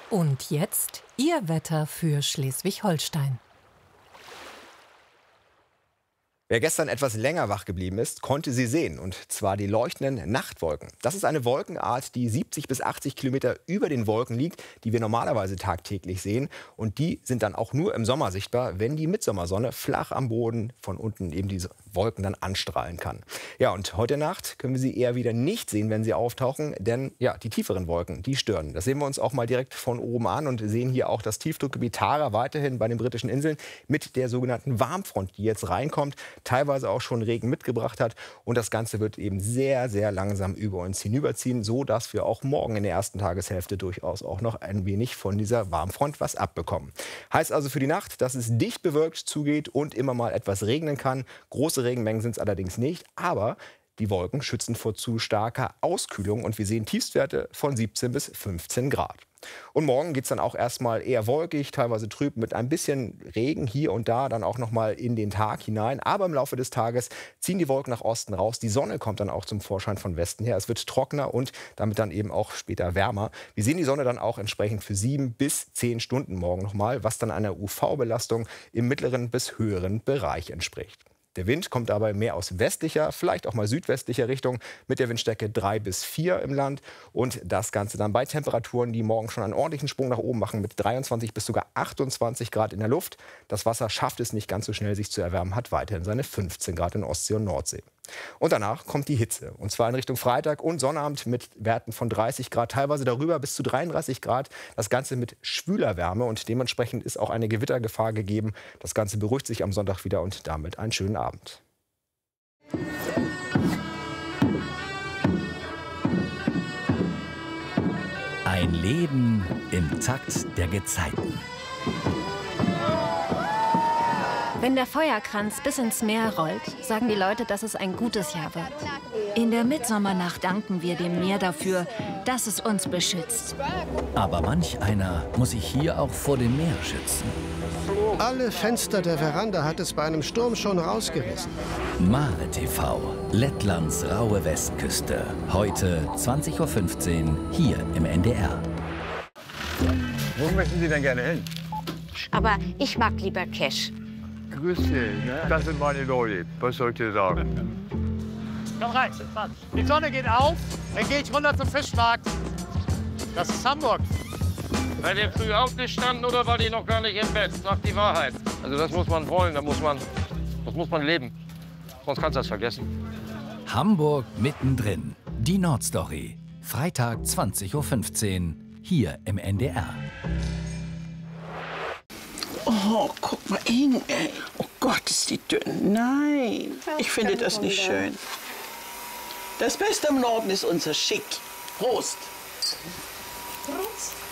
Und jetzt Ihr Wetter für Schleswig-Holstein. Wer gestern etwas länger wach geblieben ist, konnte sie sehen, und zwar die leuchtenden Nachtwolken. Das ist eine Wolkenart, die 70 bis 80 Kilometer über den Wolken liegt, die wir normalerweise tagtäglich sehen. Und die sind dann auch nur im Sommer sichtbar, wenn die Mittsommersonne flach am Boden von unten eben diese Wolken dann anstrahlen kann. Ja, und heute Nacht können wir sie eher wieder nicht sehen, wenn sie auftauchen, denn ja, die tieferen Wolken, die stören. Das sehen wir uns auch mal direkt von oben an und sehen hier auch das Tiefdruckgebiet Tara weiterhin bei den britischen Inseln mit der sogenannten Warmfront, die jetzt reinkommt, teilweise auch schon Regen mitgebracht hat. Und das Ganze wird eben sehr, sehr langsam über uns hinüberziehen, so dass wir auch morgen in der ersten Tageshälfte durchaus auch noch ein wenig von dieser Warmfront was abbekommen. Heißt also für die Nacht, dass es dicht bewölkt zugeht und immer mal etwas regnen kann. Große Regenmengen sind es allerdings nicht, aber die Wolken schützen vor zu starker Auskühlung und wir sehen Tiefstwerte von 17 bis 15 Grad. Und morgen geht es dann auch erstmal eher wolkig, teilweise trüb mit ein bisschen Regen hier und da, dann auch noch mal in den Tag hinein. Aber im Laufe des Tages ziehen die Wolken nach Osten raus. Die Sonne kommt dann auch zum Vorschein von Westen her. Es wird trockener und damit dann eben auch später wärmer. Wir sehen die Sonne dann auch entsprechend für 7 bis 10 Stunden morgen noch mal, was dann einer UV-Belastung im mittleren bis höheren Bereich entspricht. Der Wind kommt dabei mehr aus westlicher, vielleicht auch mal südwestlicher Richtung mit der Windstärke 3 bis 4 im Land. Und das Ganze dann bei Temperaturen, die morgen schon einen ordentlichen Sprung nach oben machen mit 23 bis sogar 28 Grad in der Luft. Das Wasser schafft es nicht ganz so schnell, sich zu erwärmen, hat weiterhin seine 15 Grad in Ostsee und Nordsee. Und danach kommt die Hitze, und zwar in Richtung Freitag und Sonnabend mit Werten von 30 Grad, teilweise darüber bis zu 33 Grad. Das Ganze mit schwüler Wärme und dementsprechend ist auch eine Gewittergefahr gegeben. Das Ganze beruhigt sich am Sonntag wieder und damit einen schönen Abend. Ein Leben im Takt der Gezeiten. Wenn der Feuerkranz bis ins Meer rollt, sagen die Leute, dass es ein gutes Jahr wird. In der Mitsommernacht danken wir dem Meer dafür, dass es uns beschützt. Aber manch einer muss sich hier auch vor dem Meer schützen. Alle Fenster der Veranda hat es bei einem Sturm schon rausgerissen. Mare TV, Lettlands raue Westküste. Heute 20:15 Uhr hier im NDR. Wo möchten Sie denn gerne hin? Aber ich mag lieber Cash. Grüß Sie, ne? Das sind meine Leute. Was soll ich dir sagen? Komm rein, die Sonne geht auf, dann gehe ich runter zum Fischmarkt. Das ist Hamburg. Seid ihr früh aufgestanden oder war die noch gar nicht im Bett? Sag die Wahrheit. Also das muss man wollen, das muss man leben. Sonst kannst du das vergessen. Hamburg mittendrin. Die Nordstory. Freitag 20:15 Uhr hier im NDR. Oh, guck mal hin, ey. Oh Gott, ist die dünn. Nein, ich finde das nicht schön. Das Beste im Norden ist unser Schick. Prost. Prost.